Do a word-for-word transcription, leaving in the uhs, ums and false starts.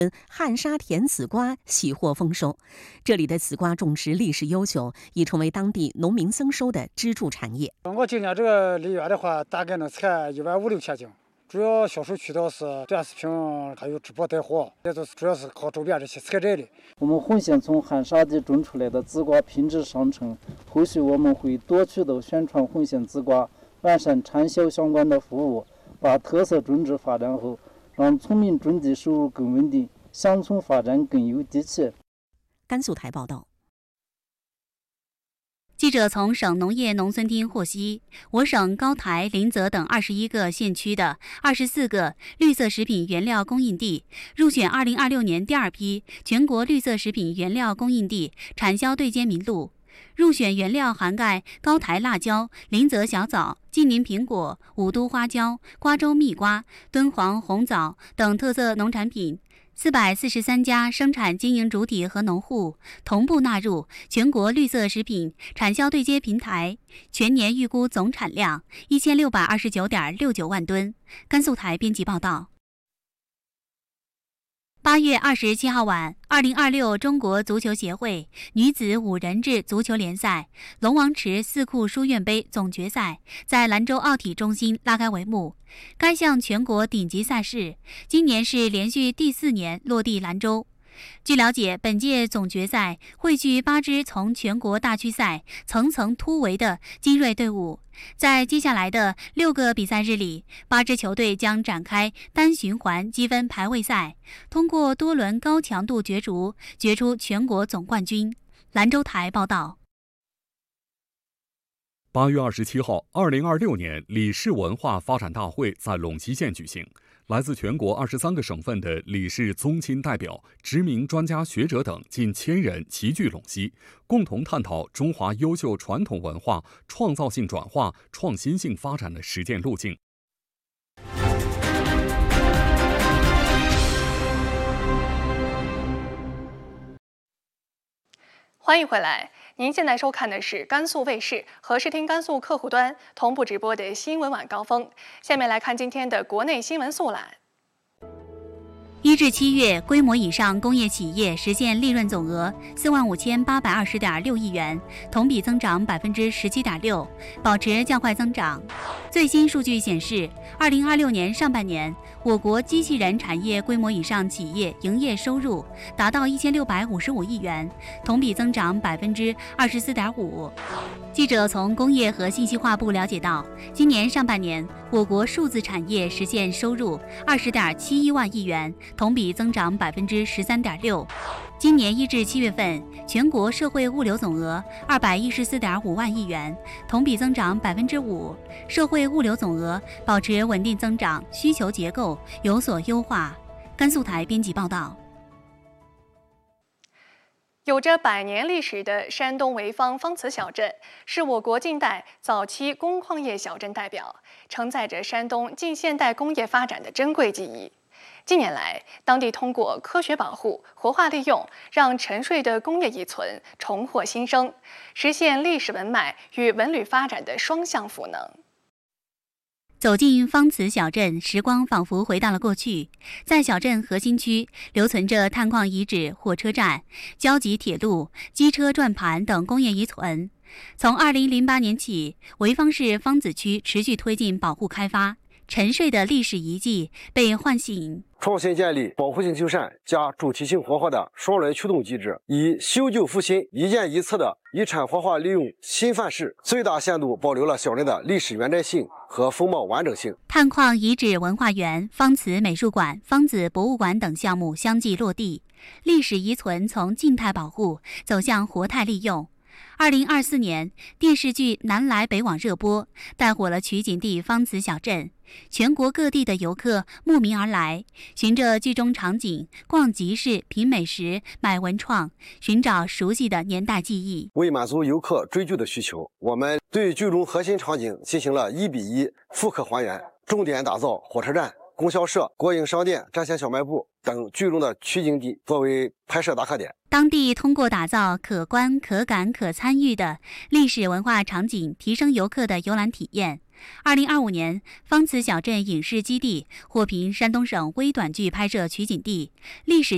汉沙甜紫瓜喜获丰收，这里的紫瓜种植历史悠久，已成为当地农民增收的支柱产业。 我今年这个梨园的话，大概能产一万五六千斤，主要销售渠道是短视频，还有直播带货，这都是主要是靠周边这些采摘的。 我们会先从汉沙地种出来的紫瓜品质上乘，后续我们会多渠道宣传红线紫瓜，完善产销相关的服务，把特色种植发展后，让村民种地收入更稳定，乡村发展更有底气。 甘肃台报道。 记者从省农业农村厅获悉，我省高台、临泽等二十一个县区的二十四个绿色食品原料供应地入选二零二六年第二批全国绿色食品原料供应地产销对接名录。入选原料涵盖高台辣椒、临泽小枣、晋宁苹果、武都花椒、瓜州蜜瓜、敦煌红枣等特色农产品。四百四十三家生产经营主体和农户同步纳入全国绿色食品产销对接平台，全年预估总产量一千六百二十九点六九万吨。甘肃台编辑报道。八月二十七号晚，二零二六中国足球协会女子五人制足球联赛龙王池四库书院杯总决赛在兰州奥体中心拉开帷幕。该项全国顶级赛事今年是连续第四年落地兰州。据了解，本届总决赛汇聚八支从全国大区赛层层突围的精锐队伍。在接下来的六个比赛日里，八支球队将展开单循环积分排位赛，通过多轮高强度角逐决出全国总冠军。兰州台报道。 八月二十七号，二零二六年理事文化发展大会在陇西县举行。来自全国二十三个省份的理事宗亲代表、知名专家学者等近千人齐聚陇西，共同探讨中华优秀传统文化创造性转化、创新性发展的实践路径。 欢迎回来，您现在收看的是甘肃卫视和视听甘肃客户端同步直播的新闻晚高峰。下面来看今天的国内新闻速览。 一至七月，规模以上工业企业实现利润总额四万五千八百二十点六亿元，同比增长百分之十七点六，保持较快增长。最新数据显示，二零二六年上半年，我国机器人产业规模以上企业营业收入达到一千六百五十五亿元，同比增长百分之二十四点五。记者从工业和信息化部了解到，今年上半年，我国数字产业实现收入二十点七一万亿元，同比增长百分之十三点六。今年一至七月份，全国社会物流总额二百一十四点五万亿元，同比增长百分之五。社会物流总额保持稳定增长，需求结构有所优化。甘肃台编辑报道。 有着百年历史的山东潍坊方祠小镇，是我国近代早期工矿业小镇代表，承载着山东近现代工业发展的珍贵记忆。近年来，当地通过科学保护、活化利用，让沉睡的工业遗存重获新生，实现历史文脉与文旅发展的双向赋能。 走进方祠小镇，时光仿佛回到了过去。在小镇核心区，留存着探矿遗址、火车站、交集铁路、机车转盘等工业遗存。从二零零八年起，潍坊市方子区持续推进保护开发，沉睡的历史遗迹被唤醒。 创新建立保护性修缮加主题性活化的双轮驱动机制，以修旧复新、一件一次的遗产活化利用新范式，最大限度保留了小镇的历史原摘性和风貌完整性。 探矿遗址文化园、方祠美术馆、方子博物馆等项目相继落地，历史遗存从静态保护走向活态利用。二零二四年，电视剧《南来北往》热播，带火了取景地方祠小镇。全国各地的游客慕名而来，循着剧中场景逛集市、品美食、买文创，寻找熟悉的年代记忆。 为满足游客追剧的需求，我们对剧中核心场景进行了一比一复刻还原，重点打造火车站、供销社、国营商店、站前小卖部等剧中的取景地作为拍摄打卡点。 当地通过打造可观、可感、可参与的历史文化场景，提升游客的游览体验。二零二五年，方祠小镇影视基地获评山东省微短剧拍摄取景地、历史